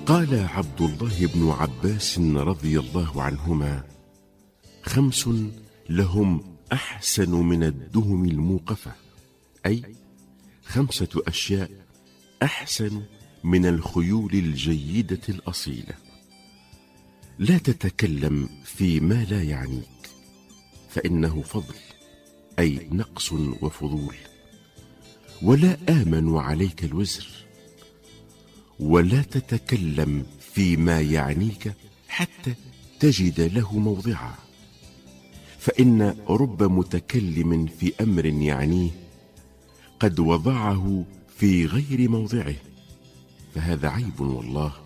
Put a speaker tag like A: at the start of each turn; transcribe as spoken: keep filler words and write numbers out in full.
A: قال عبد الله بن عباس رضي الله عنهما: خمس لهم أحسن من الدهم الموقفة، أي خمسة أشياء أحسن من الخيول الجيدة الأصيلة: لا تتكلم فيما لا يعنيك فإنه فضل، أي نقص وفضول، ولا آمن عليك الوزر، ولا تتكلم فيما يعنيك حتى تجد له موضعا، فإن رب متكلم في أمر يعنيه قد وضعه في غير موضعه، فهذا عيب والله.